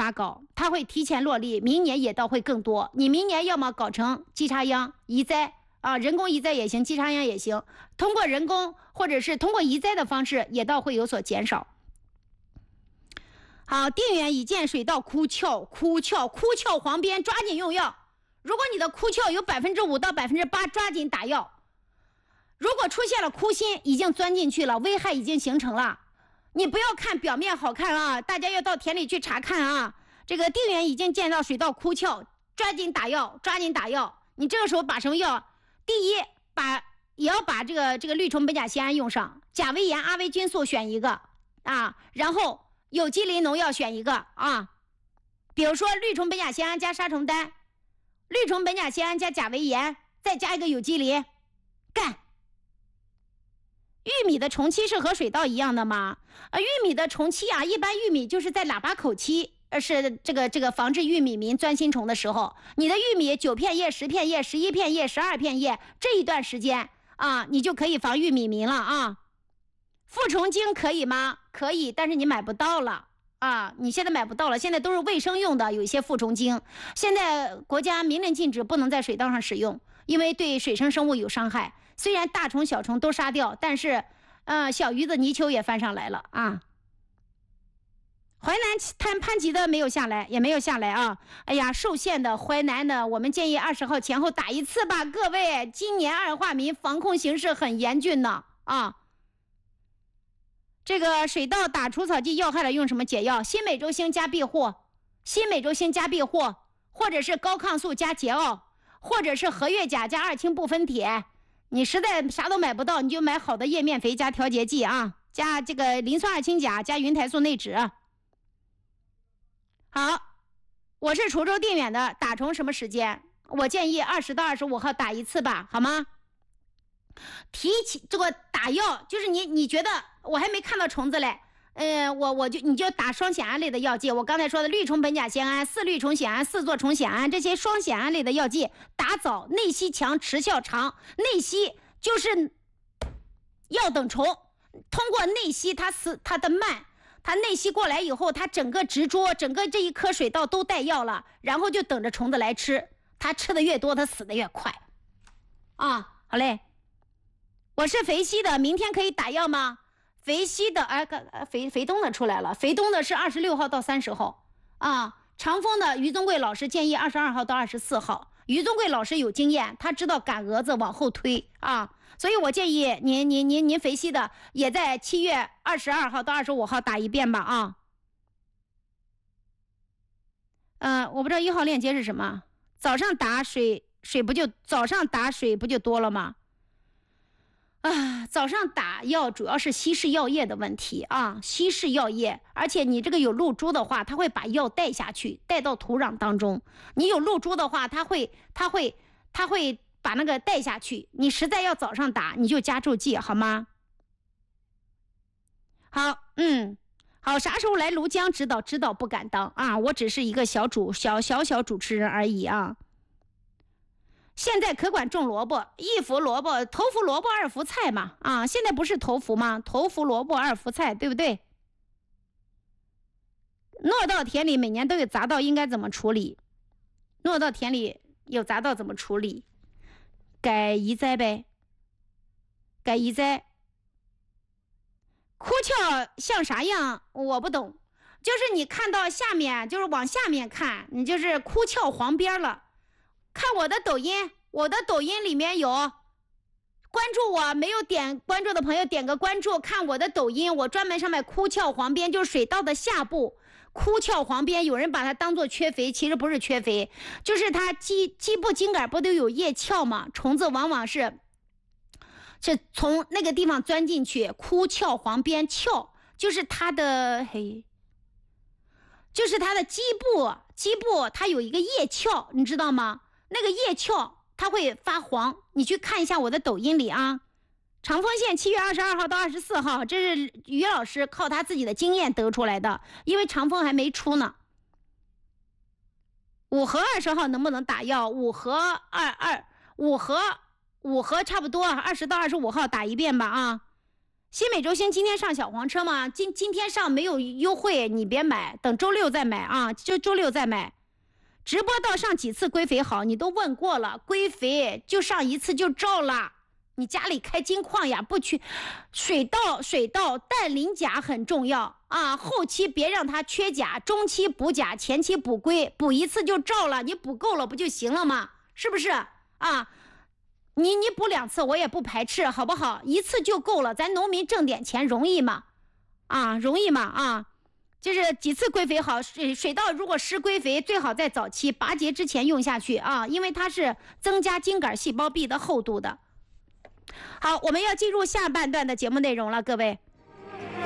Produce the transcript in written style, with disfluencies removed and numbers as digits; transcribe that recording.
发高，它会提前落地，明年野稻会更多。你明年要么搞成基插秧移栽啊，人工移栽也行，基插秧也行，通过人工或者是通过移栽的方式，野稻会有所减少。好，定远已见水稻枯鞘黄边，抓紧用药。如果你的枯鞘有5%到8%，抓紧打药。如果出现了枯心，已经钻进去了，危害已经形成了。你不要看表面好看啊，大家要到田里去查看啊。这个定远已经见到水稻枯鞘，抓紧打药，抓紧打药。你这个时候把什么药？第一，也要把这个氯虫苯甲酰胺用上，甲维盐、阿维菌素选一个啊，然后有机磷农药选一个啊。比如说氯虫苯甲酰胺加杀虫丹，氯虫苯甲酰胺加甲维盐，再加一个有机磷，干。玉米的虫期是和水稻一样的吗？玉米的虫期啊，一般玉米就是在喇叭口期，是这个防治玉米螟钻心虫的时候。你的玉米9片叶、10片叶、11片叶、12片叶这一段时间啊，你就可以防玉米螟了啊。复虫精可以吗？可以，但是你买不到了啊，你现在买不到了，现在都是卫生用的，有一些复虫精，现在国家明令禁止不能在水稻上使用，因为对水生生物有伤害。虽然大虫小虫都杀掉，但是小鱼子泥鳅也翻上来了啊。淮南攀吉的没有下来，也没有下来啊。哎呀，受限的淮南的，我们建议20号前后打一次吧，各位，今年二化民防控形势很严峻呢啊。这个水稻打除草剂要害了，用什么解药？新美洲星加必霍，或者是高抗素加桀骜，或者是和月甲加2氢不分铁。你实在啥都买不到，你就买好的叶面肥加调节剂啊，加这个磷酸二氢钾加云台素内酯。好，我是滁州定远的，打虫什么时间？我建议20到25号打一次吧，好吗？提起这个打药，就是你觉得我还没看到虫子嘞，你就打双酰胺类的药剂。我刚才说的氯虫苯甲酰胺、4氯虫酰胺、4唑虫酰胺，这些双酰胺类的药剂打早，内吸强，持效长。内吸就是要等虫通过内吸，它的慢，它内吸过来以后，它整个植株，整个这一颗水稻都带药了，然后就等着虫子来吃，它吃的越多，它死的越快啊。好嘞，我是肥西的，明天可以打药吗？肥西的肥东的出来了，肥东的是26号到30号啊。长丰的于宗贵老师建议22号到24号。于宗贵老师有经验，他知道赶蛾子往后推啊，所以我建议您肥西的也在7月22号到25号打一遍吧啊。我不知道1号链接是什么，早上打水不就多了吗？早上打药主要是稀释药液的问题啊，稀释药液，而且你这个有露珠的话，它会把药带下去，带到土壤当中。你有露珠的话，它会把那个带下去。你实在要早上打，你就加注剂好吗？好，好，啥时候来庐江指导不敢当啊，我只是一个小主持人而已啊。现在可管种萝卜，1伏萝卜，头伏萝卜2伏菜嘛啊，现在不是头伏吗？头伏萝卜2伏菜，对不对？糯稻田里每年都有杂稻，应该怎么处理？糯稻田里有杂稻怎么处理？改移栽呗，改移栽。枯鞘像啥样？我不懂，就是你看到下面，就是往下面看，你就是枯鞘黄边了。看我的抖音里面有，关注我没有点关注的朋友点个关注，看我的抖音，我专门上面枯鞘黄边，就是水稻的下部枯鞘黄边，有人把它当做缺肥，其实不是缺肥，就是它基部茎秆不都有叶鞘吗？虫子往往是从那个地方钻进去，枯鞘黄边，鞘就是它的基部它有一个叶鞘，你知道吗？那个叶鞘它会发黄，你去看一下我的抖音里啊。长丰县7月22号到24号，这是于老师靠他自己的经验得出来的，因为长丰还没出呢。5和20号能不能打药？5和差不多20到25号打一遍吧啊。 新美周星今天上小黄车吗？今天上没有优惠，你别买，等周六再买啊，就周六再买。直播到上几次归肥好？你都问过了，归肥就上一次就照了。你家里开金矿呀，不缺水稻，氮磷钾很重要啊。后期别让它缺钾，中期补钾，前期补硅，补一次就照了。你补够了不就行了吗？是不是啊？你补2次我也不排斥，好不好？一次就够了，咱农民挣点钱容易吗？啊，容易吗？啊，就是几次归肥好。水稻如果施归肥，最好在早期拔节之前用下去啊，因为它是增加茎秆细胞壁的厚度的。好，我们要进入下半段的节目内容了，各位。